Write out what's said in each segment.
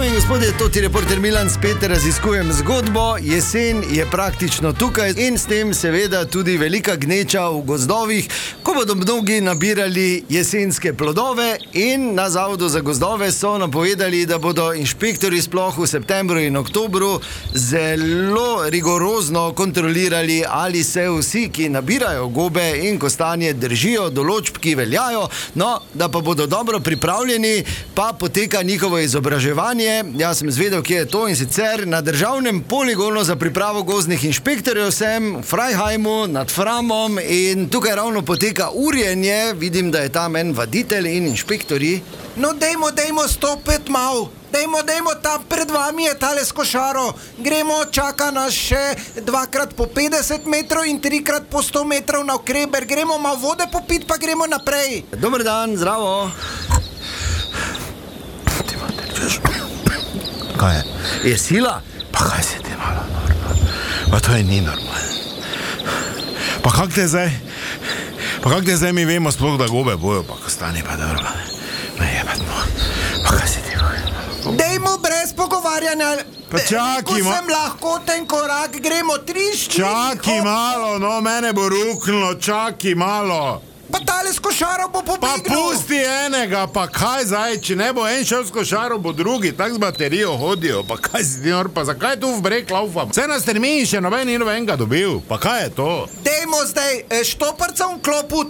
Dame in gospodje, to ti reporter Milan, spet raziskujem zgodbo. Jesen je praktično tukaj in s tem seveda tudi velika gneča v gozdovih, ko bodo mnogi nabirali jesenske plodove, in na Zavodu za gozdove so napovedali, da bodo inšpektori sploh v septembru in oktobru zelo rigorozno kontrolirali, ali se vsi, ki nabirajo gobe in kostanje, držijo določb, ki veljajo. No, da pa bodo dobro pripravljeni, pa poteka njihovo izobraževanje. Jaz sem zvedel, kje je to, in sicer na državnem poligonu za pripravo gozdnih inšpektorjev sem v Freiheimu nad Framom, in tukaj ravno poteka urjenje. Vidim, da je tam en vaditelj in inšpektorji. No, dejmo stopiti malo. Dejmo, tam pred vami je tale s košaro. Gremo, čaka nas še 2x po 50 metrov in 3x po 100 metrov na okreber. Gremo malo vode popiti, pa gremo naprej. Dober dan, zdravo. Ti mater, veš, kaj je? Je sila? Pa kaj si ti malo normalno? Pa to je ni normalno. Pa kak te zdaj mi vemo sploh, da gobe bojo, pa ko stane pa dobro. Ne jebetno. Pa kaj si ti malo? Dejmo brez pogovarjanja. Pa čakaj, Ko sem lahko ten korak, gremo 3-4. Čakaj malo, no, mene bo ruknilo, čakaj malo. Pa tale s košaro bo Pa pobegnil. pusti enega, pa kaj zdaj, če ne bo en šel s košaro, bo drugi, tak z baterijo hodijo, pa kaj si ti nor, pa zakaj tu v breg laufam? Vse nas termini še noben ni nobenega dobil, pa kaj je to? Dejmo zdaj, štoparca v klopu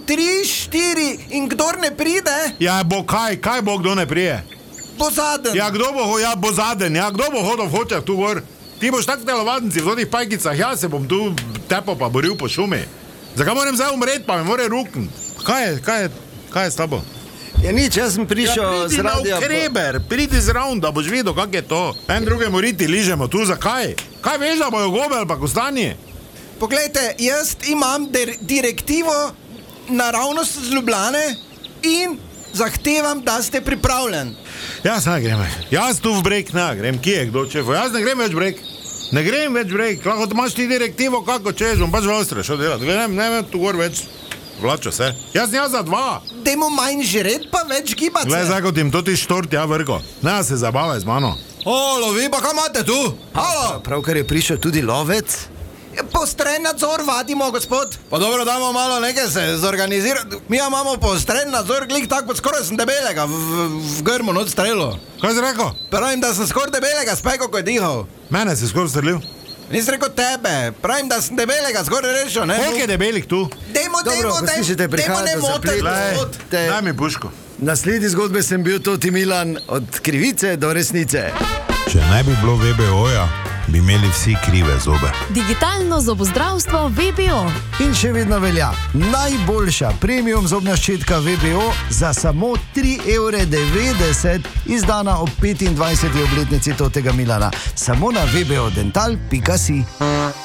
3-4 in kdor ne pride, Ja, bo kaj bo kdo ne prije? bo zaden. Ja, kdo bo zaden, ja, kdo bo hodil v hočah tu gor? Ti boš tak telovadnici v totih pajkicah, ja se bom tu tepal pa boril po šumi. Zakaj moram zdaj umret, pa me more rukniti? Kaj je s tabo? Ja nič, jaz sem prišel z radia. Pridi zraven, da boš videl, kak je to. En drugemu riti ližemo tu, zakaj? Kaj veš, da bojo gobe ali pa kostanje? Poglejte, jaz imam direktivo naravnost z Ljubljane in zahtevam, da ste pripravljen. Jaz ne grem, jaz tu v breg ne grem, kje je kdo čefo, jaz ne grem več breg. Ne grem več breg, lahko imaš ti direktivo, kako češ, bom pač v Avstriji šel delati. Ne vem tu gor več vlačo se. Jaz za 2. Dejmo manj žret, pa več gibati Glej, se. zdaj kot jim to ti štort, ja vrko. Ne se zabavaj z mano. Halo, vi pa kaj imate tu? Halo, Pravkar je prišel tudi lovec. postren nadzor vadimo, gospod. Pa dobro, damo malo nekaj se zorganizirati. Mi imamo postren nadzor, glik tako, skoraj sem debelega v grmu not strelo. Kaj si rekel? Pravim, da sem skoraj debelega spekal, ko je dihal. Mene si skoraj strelil. Nisem rekel tebe, pravim, da sem debelega skoraj rešil, ne? Koliko je debelih tu? Dejmo, Dobro, ko slišite, prihaja do zapletov. gospod. Glej, daj mi puško. Na sledi zgodbe sem bil Toti Milan, od krivice do resnice. Če ne bi bilo VBO-ja, bi imeli vsi krive zobe. Digitalno zobozdravstvo VBO. In še vedno velja najboljša premium zobna ščetka VBO za samo 3,90 €, izdana ob 25. obletnici Totega Milana. Samo na vbodental.si.